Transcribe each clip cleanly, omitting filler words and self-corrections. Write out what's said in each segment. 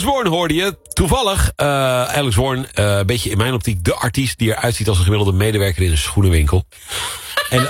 Alex Warren hoorde je. Toevallig, Alex Warren, een beetje in mijn optiek de artiest die eruit ziet als een gemiddelde medewerker in een schoenenwinkel. En,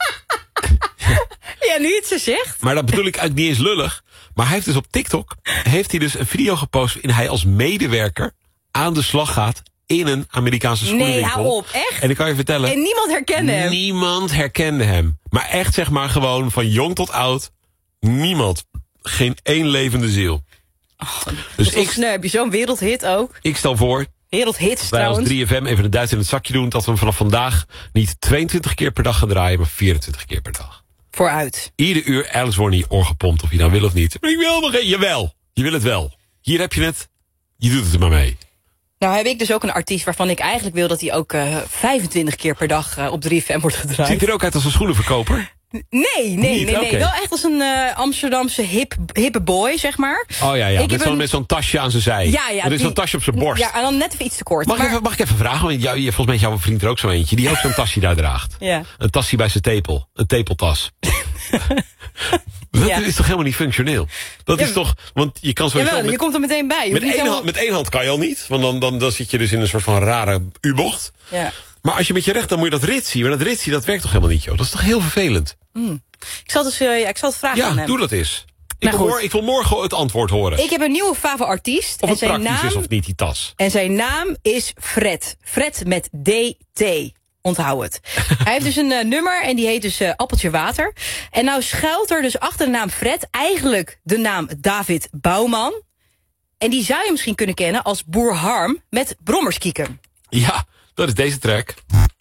ja, nu het ze zegt. maar dat bedoel ik eigenlijk niet eens lullig. Maar hij heeft dus op TikTok een video gepost waarin hij als medewerker aan de slag gaat in een Amerikaanse schoenenwinkel. Nee, hou op, echt? En ik kan je vertellen. En niemand herkende hem. Niemand herkende hem. Maar echt zeg maar gewoon van jong tot oud. Niemand. Geen één levende ziel. Dus heb je zo'n wereldhit ook? Ik stel voor, Wereldhits wij als trouwens. 3FM even de Duits in het zakje doen, dat we hem vanaf vandaag niet 22 keer per dag gaan draaien, maar 24 keer per dag. Vooruit. Ieder uur Alice wordt niet oorgepompt, of je nou wil of niet. Maar ik wil nog jawel. Je wil het wel. Hier heb je het. Je doet het er maar mee. Nou heb ik dus ook een artiest waarvan ik eigenlijk wil dat hij ook 25 keer per dag op 3FM wordt gedraaid. Ziet er ook uit als een schoenenverkoper? Nee. Okay. Wel echt als een Amsterdamse hippe boy, zeg maar. Oh ja. Met zo'n tasje aan zijn zij. Ja. Dat is zo'n tasje op zijn borst. Ja, en dan net even iets te kort. Mag ik even vragen? Want volgens mij is jouw vriend er ook zo eentje. Die ook zo'n tasje daar draagt. Ja. Een tasje bij zijn tepel. Een tepeltas. Dat is toch helemaal niet functioneel? Dat is toch... Want je kan sowieso... Jawel, je komt er meteen bij. Met één hand kan je al niet. Want dan zit je dus in een soort van rare U-bocht. Ja. Maar als je met je recht, dan moet je dat ritsie. Maar dat ritsie, dat werkt toch helemaal niet, joh? Dat is toch heel vervelend? Ik zal het vragen aan hem. Ja, doe dat eens. Nou, ik wil morgen het antwoord horen. Ik heb een nieuwe favo-artiest. Of het praktisch is of niet, die tas. En zijn naam is Fred. Fred met DT. Onthoud het. Hij heeft dus een nummer en die heet dus Appeltje Water. En nou schuilt er dus achter de naam Fred eigenlijk de naam David Bouwman. En die zou je misschien kunnen kennen als Boer Harm met Brommerskieken. Ja, dat is deze track.